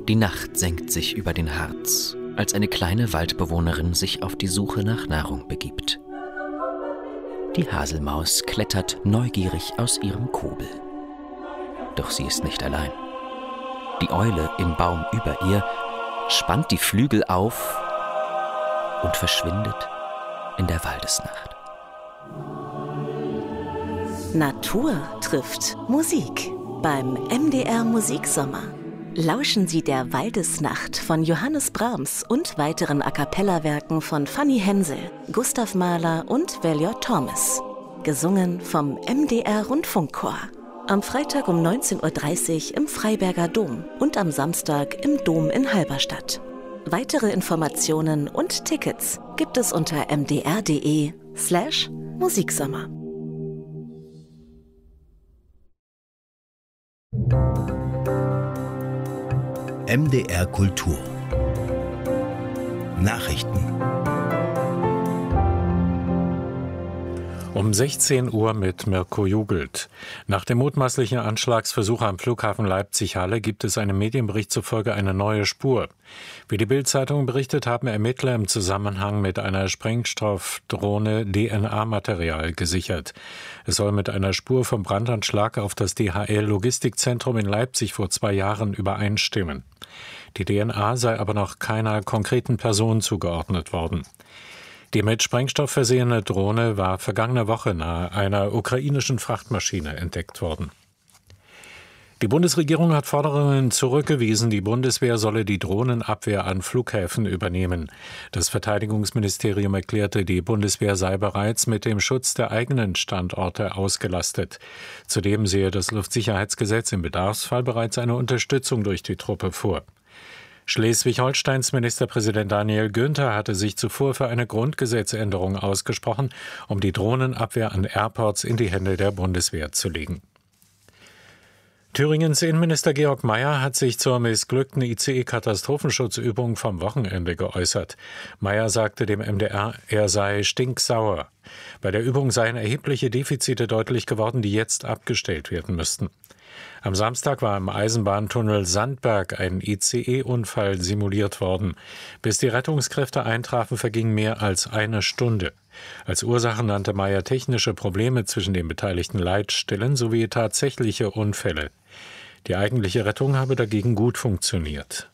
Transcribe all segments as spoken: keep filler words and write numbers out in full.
Die Nacht senkt sich über den Harz, als eine kleine Waldbewohnerin sich auf die Suche nach Nahrung begibt. Die Haselmaus klettert neugierig aus ihrem Kobel. Doch sie ist nicht allein. Die Eule im Baum über ihr spannt die Flügel auf und verschwindet in der Waldesnacht. Natur trifft Musik beim M D R Musiksommer. Lauschen Sie der Waldesnacht von Johannes Brahms und weiteren A-cappella-Werken von Fanny Hensel, Gustav Mahler und Valior Thomas. Gesungen vom M D R Rundfunkchor. Am Freitag um neunzehn Uhr dreißig im Freiberger Dom und am Samstag im Dom in Halberstadt. Weitere Informationen und Tickets gibt es unter mdr.de slash Musiksommer. M D R Kultur Nachrichten. Um sechzehn Uhr mit Mirko Jugelt. Nach dem mutmaßlichen Anschlagsversuch am Flughafen Leipzig-Halle gibt es einem Medienbericht zufolge eine neue Spur. Wie die Bild-Zeitung berichtet, haben Ermittler im Zusammenhang mit einer Sprengstoffdrohne D N A-Material gesichert. Es soll mit einer Spur vom Brandanschlag auf das D H L-Logistikzentrum in Leipzig vor zwei Jahren übereinstimmen. Die D N A sei aber noch keiner konkreten Person zugeordnet worden. Die mit Sprengstoff versehene Drohne war vergangene Woche nahe einer ukrainischen Frachtmaschine entdeckt worden. Die Bundesregierung hat Forderungen zurückgewiesen, die Bundeswehr solle die Drohnenabwehr an Flughäfen übernehmen. Das Verteidigungsministerium erklärte, die Bundeswehr sei bereits mit dem Schutz der eigenen Standorte ausgelastet. Zudem sehe das Luftsicherheitsgesetz im Bedarfsfall bereits eine Unterstützung durch die Truppe vor. Schleswig-Holsteins Ministerpräsident Daniel Günther hatte sich zuvor für eine Grundgesetzänderung ausgesprochen, um die Drohnenabwehr an Airports in die Hände der Bundeswehr zu legen. Thüringens Innenminister Georg Mayer hat sich zur missglückten I C E-Katastrophenschutzübung vom Wochenende geäußert. Mayer sagte dem M D R, er sei stinksauer. Bei der Übung seien erhebliche Defizite deutlich geworden, die jetzt abgestellt werden müssten. Am Samstag war im Eisenbahntunnel Sandberg ein I C E-Unfall simuliert worden. Bis die Rettungskräfte eintrafen, verging mehr als eine Stunde. Als Ursache nannte Mayer technische Probleme zwischen den beteiligten Leitstellen sowie tatsächliche Unfälle. Die eigentliche Rettung habe dagegen gut funktioniert.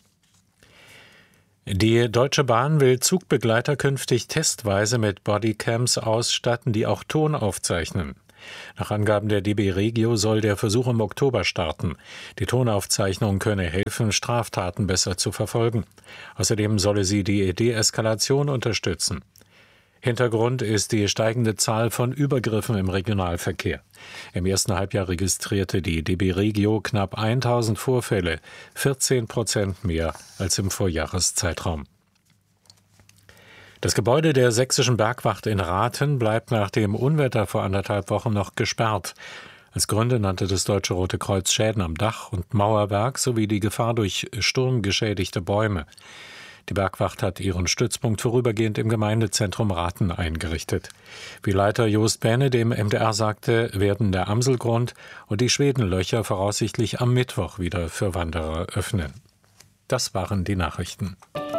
Die Deutsche Bahn will Zugbegleiter künftig testweise mit Bodycams ausstatten, die auch Ton aufzeichnen. Nach Angaben der D B Regio soll der Versuch im Oktober starten. Die Tonaufzeichnung könne helfen, Straftaten besser zu verfolgen. Außerdem solle sie die Deeskalation unterstützen. Hintergrund ist die steigende Zahl von Übergriffen im Regionalverkehr. Im ersten Halbjahr registrierte die D B Regio knapp tausend Vorfälle, vierzehn Prozent mehr als im Vorjahreszeitraum. Das Gebäude der Sächsischen Bergwacht in Rathen bleibt nach dem Unwetter vor anderthalb Wochen noch gesperrt. Als Gründe nannte das Deutsche Rote Kreuz Schäden am Dach und Mauerwerk sowie die Gefahr durch Sturm geschädigte Bäume. Die Bergwacht hat ihren Stützpunkt vorübergehend im Gemeindezentrum Rathen eingerichtet. Wie Leiter Jost Bähne dem M D R sagte, werden der Amselgrund und die Schwedenlöcher voraussichtlich am Mittwoch wieder für Wanderer öffnen. Das waren die Nachrichten.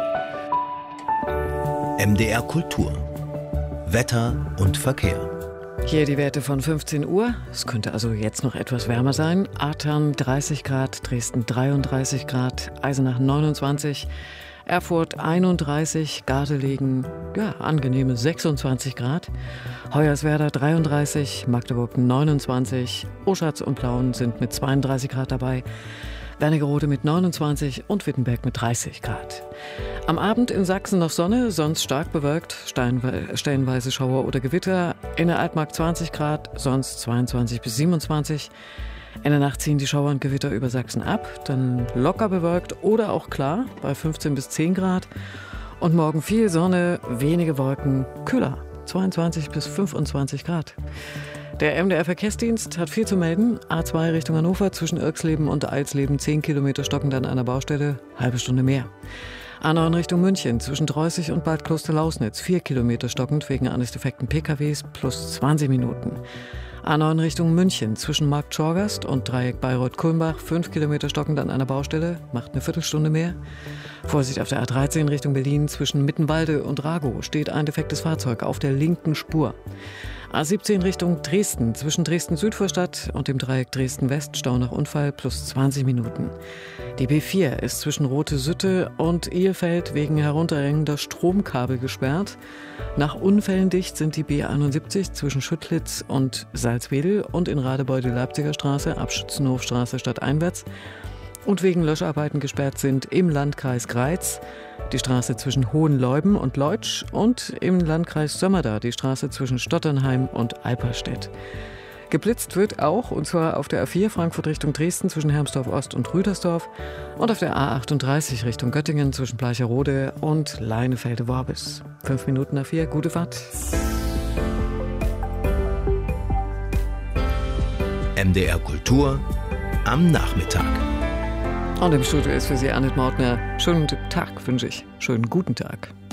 M D R Kultur. Wetter und Verkehr. Hier die Werte von fünfzehn Uhr. Es könnte also jetzt noch etwas wärmer sein. Athern dreißig Grad, Dresden dreiunddreißig Grad, Eisenach neunundzwanzig, Erfurt einunddreißig, Gardelegen, ja, angenehme sechsundzwanzig Grad, Hoyerswerda dreiunddreißig, Magdeburg neunundzwanzig, Oschatz und Plauen sind mit zweiunddreißig Grad dabei, Wernigerode mit neunundzwanzig und Wittenberg mit dreißig Grad. Am Abend in Sachsen noch Sonne, sonst stark bewölkt, stellenweise Schauer oder Gewitter. In der Altmark zwanzig Grad, sonst zweiundzwanzig bis siebenundzwanzig. In der Nacht ziehen die Schauer und Gewitter über Sachsen ab, dann locker bewölkt oder auch klar bei fünfzehn bis zehn Grad. Und morgen viel Sonne, wenige Wolken, kühler, zweiundzwanzig bis fünfundzwanzig Grad. Der M D R-Verkehrsdienst hat viel zu melden. A zwei Richtung Hannover zwischen Irksleben und Eilsleben zehn Kilometer stockend an einer Baustelle, halbe Stunde mehr. A neun Richtung München zwischen Dreußig und Bad Klosterlausnitz vier Kilometer stockend wegen eines defekten P K Ws plus zwanzig Minuten. A neun Richtung München zwischen Markt Schorgast und Dreieck Bayreuth-Kulmbach. Fünf Kilometer stockend an einer Baustelle, macht eine Viertelstunde mehr. Vorsicht auf der A dreizehn Richtung Berlin zwischen Mittenwalde und Ragow steht ein defektes Fahrzeug auf der linken Spur. A siebzehn Richtung Dresden zwischen Dresden-Südvorstadt und dem Dreieck Dresden-West, Stau nach Unfall plus zwanzig Minuten. Die B vier ist zwischen Rote Sütte und Ehlfeld wegen herunterhängender Stromkabel gesperrt. Nach Unfällen dicht sind die B einundsiebzig zwischen Schüttlitz und Salzwedel und in Radebeul die Leipziger Straße ab Schützenhofstraße stadteinwärts. Und wegen Löscharbeiten gesperrt sind im Landkreis Greiz die Straße zwischen Hohenleuben und Leutsch und im Landkreis Sömmerda die Straße zwischen Stotternheim und Alperstedt. Geblitzt wird auch, und zwar auf der A vier Frankfurt Richtung Dresden zwischen Hermsdorf Ost und Rüdersdorf und auf der A achtunddreißig Richtung Göttingen zwischen Bleicherode und Leinefelde-Worbis. Fünf Minuten nach vier, gute Fahrt. M D R Kultur am Nachmittag. Und im Studio ist für Sie Annette Mautner. Schönen Tag wünsche ich. Schönen guten Tag.